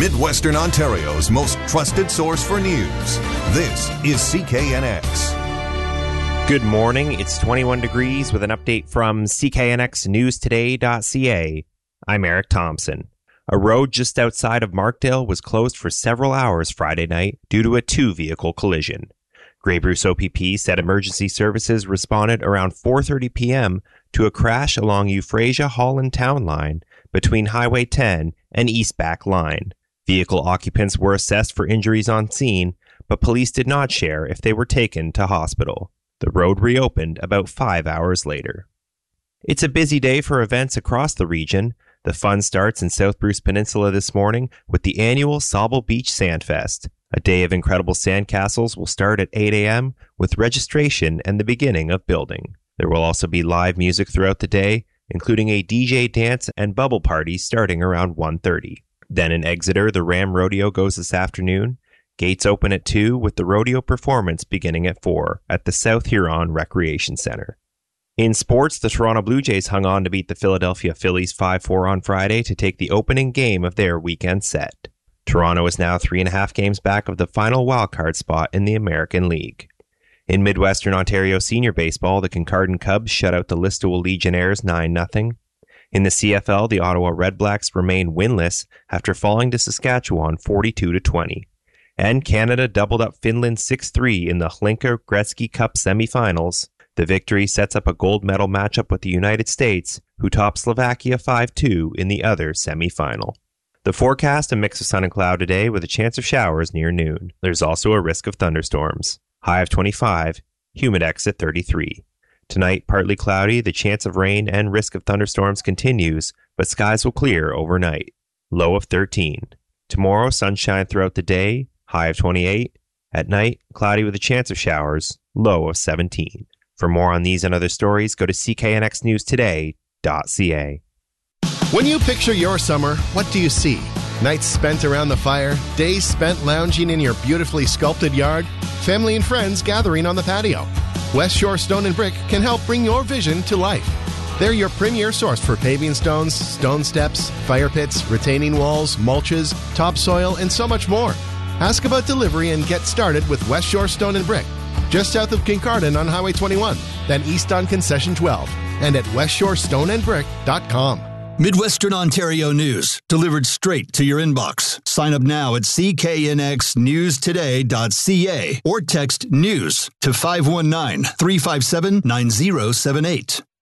Midwestern Ontario's most trusted source for news. This is CKNX. Good morning. It's 21 degrees with an update from CKNXNewsToday.ca. I'm Eric Thompson. A road just outside of Markdale was closed for several hours Friday night due to a two-vehicle collision. Grey Bruce OPP said emergency services responded around 4:30 p.m. to a crash along Euphrasia-Holland Town Line between Highway 10 and East Back Line. Vehicle occupants were assessed for injuries on scene, but police did not share if they were taken to hospital. The road reopened about 5 hours later. It's a busy day for events across the region. The fun starts in South Bruce Peninsula this morning with the annual Sauble Beach Sandfest. A day of incredible sandcastles will start at 8 a.m. with registration and the beginning of building. There will also be live music throughout the day, including a DJ dance and bubble party starting around 1:30. Then in Exeter, the Ram Rodeo goes this afternoon. Gates open at 2 with the rodeo performance beginning at 4 at the South Huron Recreation Center. In sports, the Toronto Blue Jays hung on to beat the Philadelphia Phillies 5-4 on Friday to take the opening game of their weekend set. Toronto is now 3.5 games back of the final wildcard spot in the American League. In Midwestern Ontario senior baseball, the Kincardine Cubs shut out the Listowel Legionnaires 9-0. In the CFL, the Ottawa Redblacks remain winless after falling to Saskatchewan 42-20. And Canada doubled up Finland 6-3 in the Hlinka Gretzky Cup semifinals. The victory sets up a gold medal matchup with the United States, who topped Slovakia 5-2 in the other semifinal. The forecast, a mix of sun and cloud today with a chance of showers near noon. There's also a risk of thunderstorms. High of 25, humidex at 33. Tonight, partly cloudy, the chance of rain and risk of thunderstorms continues, but skies will clear overnight. Low of 13. Tomorrow, sunshine throughout the day, high of 28. At night, cloudy with a chance of showers, low of 17. For more on these and other stories, go to cknxnewstoday.ca. When you picture your summer, what do you see? Nights spent around the fire, days spent lounging in your beautifully sculpted yard, family and friends gathering on the patio. West Shore Stone and Brick can help bring your vision to life. They're your premier source for paving stones, stone steps, fire pits, retaining walls, mulches, topsoil, and so much more. Ask about delivery and get started with West Shore Stone and Brick, just south of Kincardine on Highway 21, then east on Concession 12, and at westshorestoneandbrick.com. Midwestern Ontario news, delivered straight to your inbox. Sign up now at cknxnewstoday.ca or text NEWS to 519-357-9078.